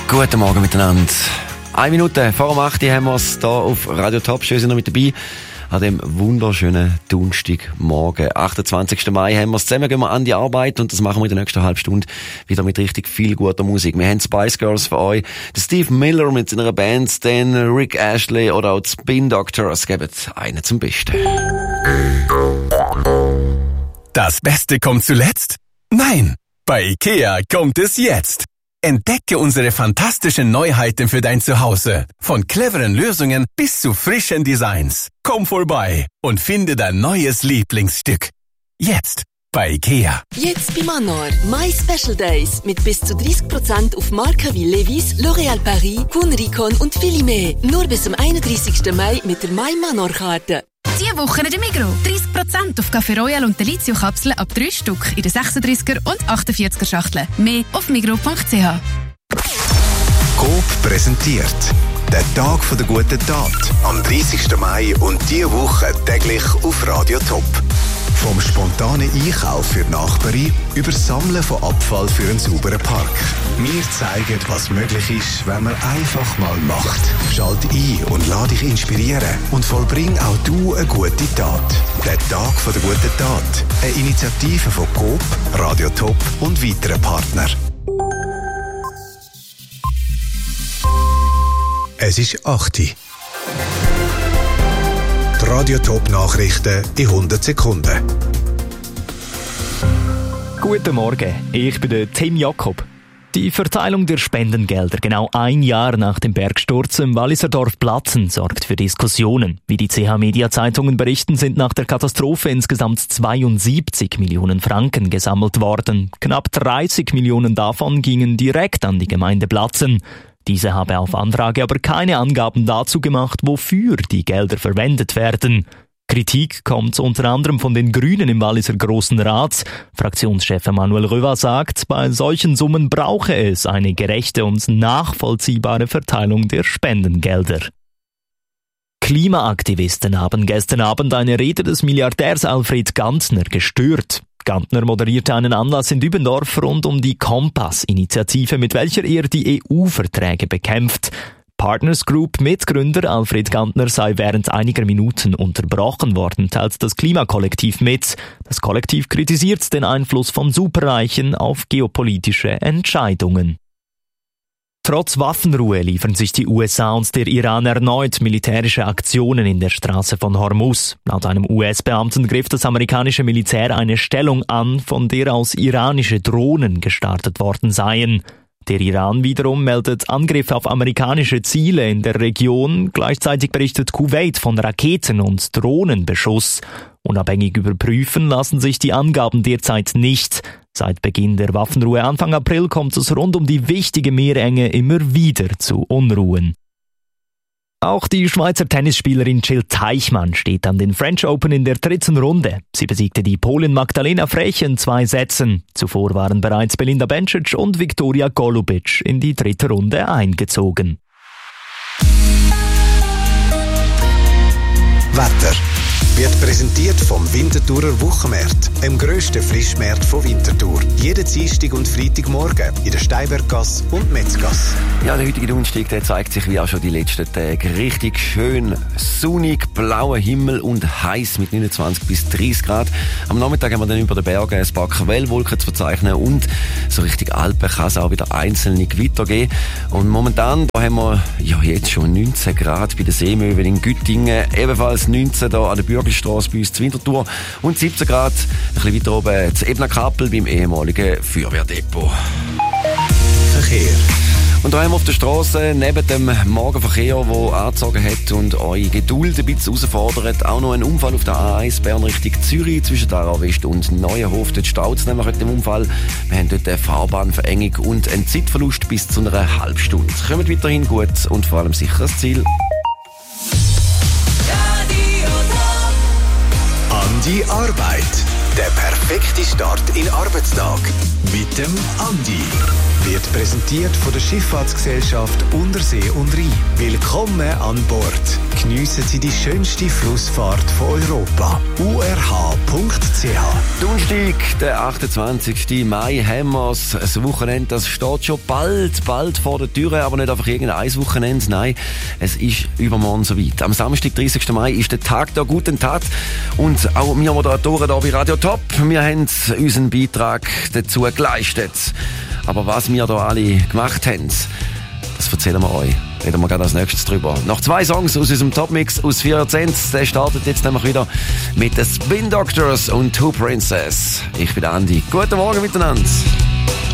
Guten Morgen miteinander. 1 Minute vor 8 Uhr haben wir es hier auf Radio Top. Schön, sind wir mit dabei. An dem wunderschönen Donnerstagmorgen, 28. Mai, haben wir es zusammen, gehen wir an die Arbeit und das machen wir in der nächsten halben Stunde wieder mit richtig viel guter Musik. Wir haben Spice Girls für euch, der Steve Miller mit seiner Band, dann Rick Astley oder auch die Spin Doctor. Es gibt einen zum Besten. Das Beste kommt zuletzt? Nein, bei IKEA kommt es jetzt. Entdecke unsere fantastischen Neuheiten für dein Zuhause. Von cleveren Lösungen bis zu frischen Designs. Komm vorbei und finde dein neues Lieblingsstück. Jetzt bei IKEA. Jetzt bei Manor. My Special Days. Mit bis zu 30% auf Marken wie Levi's, L'Oréal Paris, Kuhn Ricon und viele mehr. Nur bis zum 31. Mai mit der My Manor-Karte. Diese Woche in der Migros. 30% auf Café Royal und Delizio-Kapseln ab 3 Stück in den 36er und 48er Schachteln. Mehr auf migros.ch. Coop präsentiert den Tag der guten Tat am 30. Mai und diese Woche täglich auf Radio Top. Vom spontanen Einkauf für die Nachbarin über Sammeln von Abfall für einen sauberen Park. Wir zeigen, was möglich ist, wenn man einfach mal macht. Schalt ein und lass dich inspirieren und vollbring auch du eine gute Tat. Der Tag der guten Tat. Eine Initiative von Coop, Radio Top und weiteren Partnern. Es ist 8 Uhr. Die Radio Top Nachrichten in 100 Sekunden. Guten Morgen, ich bin der Tim Jakob. Die Verteilung der Spendengelder genau 1 Jahr nach dem Bergsturz im Walliser Dorf Platzen sorgt für Diskussionen. Wie die CH Media Zeitungen berichten, sind nach der Katastrophe insgesamt 72 Millionen Franken gesammelt worden. Knapp 30 Millionen davon gingen direkt an die Gemeinde Platzen. Diese habe auf Anfrage aber keine Angaben dazu gemacht, wofür die Gelder verwendet werden. Kritik kommt unter anderem von den Grünen im Walliser Grossen Rat. Fraktionschef Manuel Röwa sagt, bei solchen Summen brauche es eine gerechte und nachvollziehbare Verteilung der Spendengelder. Klimaaktivisten haben gestern Abend eine Rede des Milliardärs Alfred Gantner gestört. Gantner moderierte einen Anlass in Dübendorf rund um die Kompass-Initiative, mit welcher er die EU-Verträge bekämpft. Partners Group Mitgründer Alfred Gantner sei während einiger Minuten unterbrochen worden, teilt das Klimakollektiv mit. Das Kollektiv kritisiert den Einfluss von Superreichen auf geopolitische Entscheidungen. Trotz Waffenruhe liefern sich die USA und der Iran erneut militärische Aktionen in der Straße von Hormuz. Laut einem US-Beamten griff das amerikanische Militär eine Stellung an, von der aus iranische Drohnen gestartet worden seien. Der Iran wiederum meldet Angriffe auf amerikanische Ziele in der Region. Gleichzeitig berichtet Kuwait von Raketen- und Drohnenbeschuss. Unabhängig überprüfen lassen sich die Angaben derzeit nicht. Seit Beginn der Waffenruhe Anfang April kommt es rund um die wichtige Meerenge immer wieder zu Unruhen. Auch die Schweizer Tennisspielerin Jill Teichmann steht an den French Open in der 3. Runde. Sie besiegte die Polin Magdalena Frech in 2 Sätzen. Zuvor waren bereits Belinda Bencic und Viktoria Golubic in die 3. Runde eingezogen. Wetter wird präsentiert vom Winterthurer Wochenmarkt, dem grössten Frischmarkt von Winterthur. Jeden Dienstag und Freitagmorgen in der Steinberggasse und Metzgasse. Ja, der heutige Donnerstag, der zeigt sich wie auch schon die letzten Tage richtig schön sonnig, blauer Himmel und heiß mit 29 bis 30 Grad. Am Nachmittag haben wir dann über den Bergen ein paar Quellwolken zu verzeichnen und so richtig Alpen kann es auch wieder einzelne Gewitter geben. Und momentan da haben wir ja jetzt schon 19 Grad bei den Seemöwen in Güttingen, ebenfalls 19 da an der Bürgelstrasse bei uns zu Winterthur und 17 Grad ein bisschen weiter oben zu Ebner-Kappel beim ehemaligen Feuerwehrdepot. Verkehr. Und da haben wir auf der Straße neben dem Morgenverkehr, der angezogen hat und eure Geduld ein bisschen herausfordert, auch noch ein Unfall auf der A1 Bern Richtung Zürich zwischen Aarau West und Neuenhof. Dort staut es nämlich heute im Unfall. Wir haben dort eine Fahrbahnverengung und einen Zeitverlust bis zu einer halben Stunde. Kommt weiterhin gut und vor allem sicheres Ziel. An die Arbeit. Der perfekte Start in den Arbeitstag. Mit dem Andi. Wird wird präsentiert von der Schifffahrtsgesellschaft Untersee und Rhein. Willkommen an Bord. Geniessen Sie die schönste Flussfahrt von Europa. urh.ch. Donnerstag, der 28. Mai, haben wir das Wochenende, das steht schon bald vor der Tür, aber nicht einfach irgendein Wochenende, nein, es ist übermorgen soweit. Am Samstag, 30. Mai, ist der Tag der guten Tat und auch wir Moderatoren hier bei Radio Top, wir haben unseren Beitrag dazu geleistet. Aber was wir da alle gemacht haben, das erzählen wir euch. Reden wir gerade als nächstes drüber. Noch 2 Songs aus unserem Topmix aus 14. Der startet jetzt nämlich wieder mit den Spin Doctors und Two Princess. Ich bin Andi. Guten Morgen miteinander.